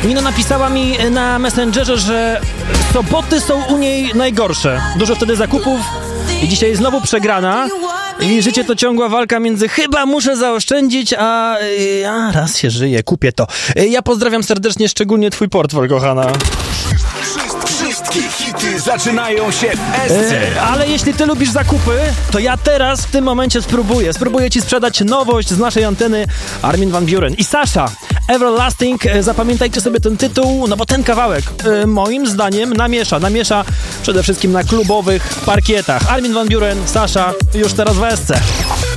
Nina napisała mi na Messengerze, że soboty są u niej najgorsze. Dużo wtedy zakupów i dzisiaj znowu przegrana. I życie to ciągła walka między chyba muszę zaoszczędzić, a raz się żyje, kupię to. Ja pozdrawiam serdecznie, szczególnie twój portfel, kochana. Wszystkie hity zaczynają się w SC. Ale jeśli ty lubisz zakupy, to ja teraz w tym momencie spróbuję ci sprzedać nowość z naszej anteny. Armin van Buuren i Sasha, Everlasting. Zapamiętajcie sobie ten tytuł, no bo ten kawałek moim zdaniem namiesza przede wszystkim na klubowych parkietach. Armin van Buuren, Sasha, już teraz w SC.